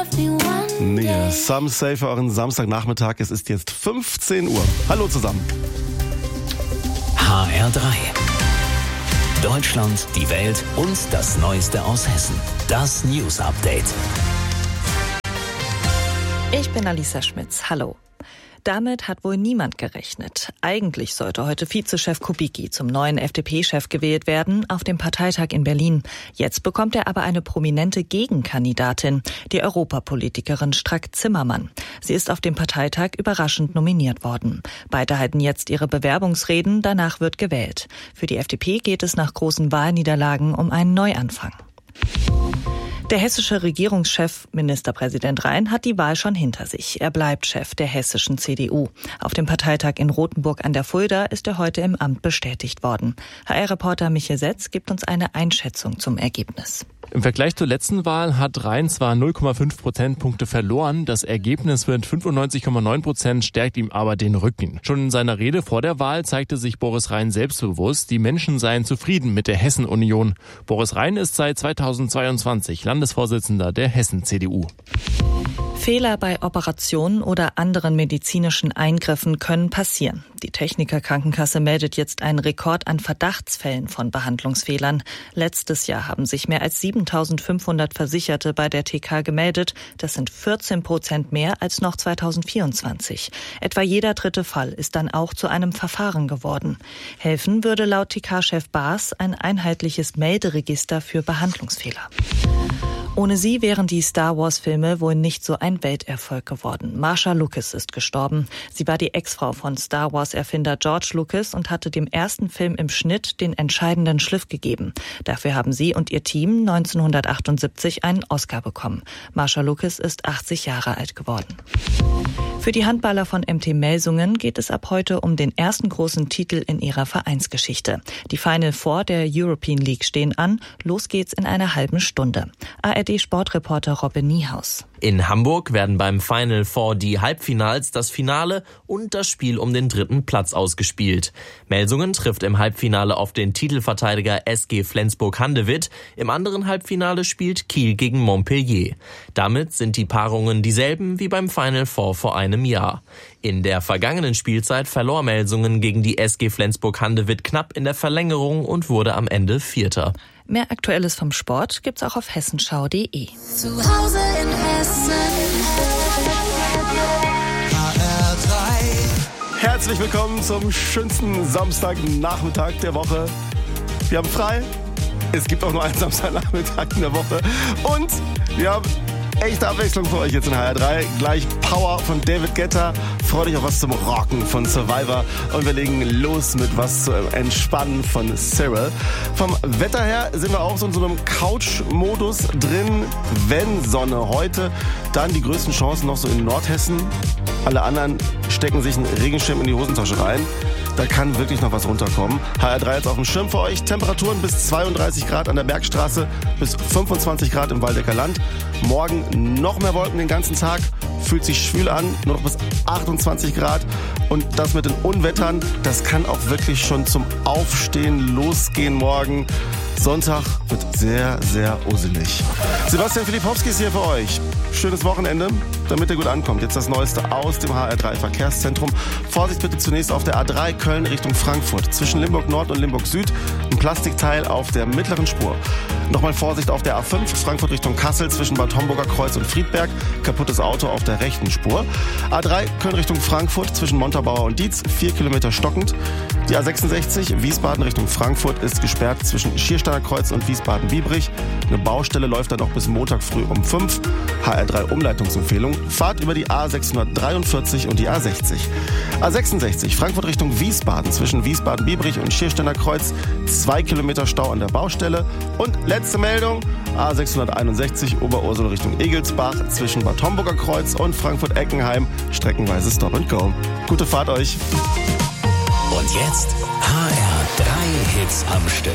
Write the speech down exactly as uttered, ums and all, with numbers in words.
Nee, Some Say für euren Samstagnachmittag. Es ist jetzt fünfzehn Uhr. Hallo zusammen. H R drei. Deutschland, die Welt und das Neueste aus Hessen. Das News Update. Ich bin Alisa Schmitz. Hallo. Damit hat wohl niemand gerechnet. Eigentlich sollte heute Vizechef Kubicki zum neuen F D P-Chef gewählt werden auf dem Parteitag in Berlin. Jetzt bekommt er aber eine prominente Gegenkandidatin, die Europapolitikerin Strack-Zimmermann. Sie ist auf dem Parteitag überraschend nominiert worden. Beide halten jetzt ihre Bewerbungsreden, danach wird gewählt. Für die F D P geht es nach großen Wahlniederlagen um einen Neuanfang. Der hessische Regierungschef Ministerpräsident Rhein hat die Wahl schon hinter sich. Er bleibt Chef der hessischen C D U. Auf dem Parteitag in Rothenburg an der Fulda ist er heute im Amt bestätigt worden. H R-Reporter Michael Setz gibt uns eine Einschätzung zum Ergebnis. Im Vergleich zur letzten Wahl hat Rhein zwar null Komma fünf Prozentpunkte verloren, das Ergebnis mit fünfundneunzig Komma neun Prozent stärkt ihm aber den Rücken. Schon in seiner Rede vor der Wahl zeigte sich Boris Rhein selbstbewusst, die Menschen seien zufrieden mit der Hessen-Union. Boris Rhein ist seit zweitausendzweiundzwanzig Landesvorsitzender der Hessen-C D U. Fehler bei Operationen oder anderen medizinischen Eingriffen können passieren. Die Techniker Krankenkasse meldet jetzt einen Rekord an Verdachtsfällen von Behandlungsfehlern. Letztes Jahr haben sich mehr als siebentausendfünfhundert Versicherte bei der T K gemeldet. Das sind vierzehn Prozent mehr als noch zweitausendvierundzwanzig. Etwa jeder dritte Fall ist dann auch zu einem Verfahren geworden. Helfen würde laut T K-Chef Baas ein einheitliches Melderegister für Behandlungsfehler. Ohne sie wären die Star-Wars-Filme wohl nicht so ein Welterfolg geworden. Marsha Lucas ist gestorben. Sie war die Ex-Frau von Star Wars-Erfinder George Lucas und hatte dem ersten Film im Schnitt den entscheidenden Schliff gegeben. Dafür haben sie und ihr Team neunzehnhundertachtundsiebzig einen Oscar bekommen. Marsha Lucas ist achtzig Jahre alt geworden. Für die Handballer von M T Melsungen geht es ab heute um den ersten großen Titel in ihrer Vereinsgeschichte. Die Final Four der European League stehen an. Los geht's in einer halben Stunde. A R D-Sportreporter Robin Niehaus. In Hamburg werden beim Final Four die Halbfinals, das Finale und das Spiel um den dritten Platz ausgespielt. Melsungen trifft im Halbfinale auf den Titelverteidiger S G Flensburg-Handewitt. Im anderen Halbfinale spielt Kiel gegen Montpellier. Damit sind die Paarungen dieselben wie beim Final Four vor einem Jahr. In der vergangenen Spielzeit verlor Melsungen gegen die S G Flensburg-Handewitt knapp in der Verlängerung und wurde am Ende Vierter. Mehr Aktuelles vom Sport gibt's auch auf hessenschau punkt de. Zu Hause in Hessen. H R drei. Herzlich willkommen zum schönsten Samstagnachmittag der Woche. Wir haben frei. Es gibt auch nur einen Samstagnachmittag in der Woche. Und wir haben echte Abwechslung für euch jetzt in H R drei. Gleich Power von David Guetta. Freut euch auf was zum Rocken von Survivor. Und wir legen los mit was zum Entspannen von Cyril. Vom Wetter her sind wir auch so in so einem Couch-Modus drin. Wenn Sonne heute, dann die größten Chancen noch so in Nordhessen. Alle anderen stecken sich einen Regenschirm in die Hosentasche rein. Da kann wirklich noch was runterkommen. H R drei jetzt auf dem Schirm für euch. Temperaturen bis zweiunddreißig Grad an der Bergstraße, bis fünfundzwanzig Grad im Waldecker Land. Morgen noch mehr Wolken den ganzen Tag. Fühlt sich schwül an, nur noch bis achtundzwanzig Grad. Und das mit den Unwettern, das kann auch wirklich schon zum Aufstehen losgehen morgen. Sonntag wird sehr, sehr uselig. Sebastian Filipowski ist hier für euch. Schönes Wochenende, damit ihr gut ankommt. Jetzt das Neueste aus dem H R drei Verkehrszentrum. Vorsicht bitte zunächst auf der A drei Köln Richtung Frankfurt. Zwischen Limburg Nord und Limburg Süd ein Plastikteil auf der mittleren Spur. Nochmal Vorsicht auf der A fünf Frankfurt Richtung Kassel zwischen Bad Homburger Kreuz und Friedberg. Kaputtes Auto auf der rechten Spur. A drei Köln Richtung Frankfurt zwischen Montabaur und Dietz. Vier Kilometer stockend. Die A sechsundsechzig Wiesbaden Richtung Frankfurt ist gesperrt zwischen Schiersteiner Kreuz und Wiesbaden-Biebrich. Eine Baustelle läuft dann noch bis Montag früh um fünf. H R drei Umleitungsempfehlung. Fahrt über die A sechshundertdreiundvierzig und die A sechzig. A sechsundsechzig Frankfurt Richtung Wiesbaden zwischen Wiesbaden-Biebrich und Schiersteiner Kreuz. Zwei Kilometer Stau an der Baustelle. Und letzte Meldung. A sechshunderteinundsechzig Oberursel Richtung Egelsbach zwischen Bad Homburger Kreuz und Frankfurt-Eckenheim. Streckenweise Stop and Go. Gute Fahrt euch. Und jetzt H R drei Hits am Stück.